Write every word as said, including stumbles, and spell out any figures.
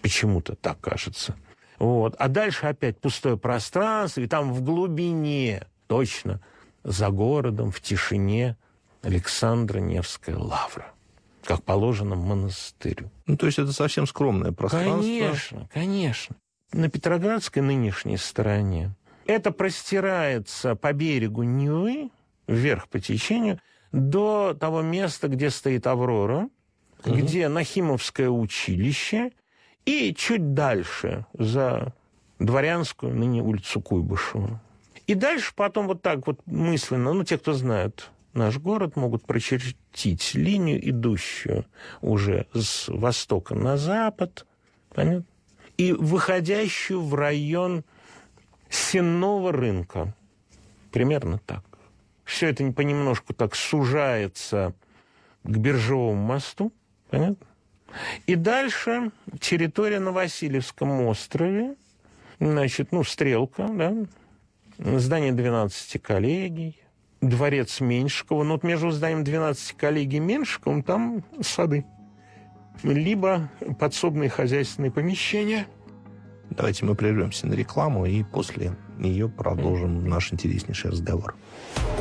Почему-то так кажется. Вот. А дальше опять пустое пространство, и там в глубине, точно, за городом, в тишине, Александра Невская лавра, как положено монастырю. Ну, то есть это совсем скромное пространство. Конечно, конечно. На Петроградской нынешней стороне это простирается по берегу Невы, вверх по течению, до того места, где стоит Аврора, угу. где Нахимовское училище, и чуть дальше, за Дворянскую, ныне улицу Куйбышева. И дальше потом вот так вот мысленно, ну, те, кто знают наш город, могут прочертить линию, идущую уже с востока на запад, понятно? И выходящую в район Сенного рынка. Примерно так. Все это понемножку так сужается к Биржевому мосту, понятно? И дальше территория на Васильевском острове, значит, ну, Стрелка, да, здание двенадцати коллегий, дворец Меньшикова. Но вот между зданием двенадцати коллегий и Меньшиковым там сады. Либо подсобные хозяйственные помещения. Давайте мы прервемся на рекламу и после нее продолжим наш интереснейший разговор.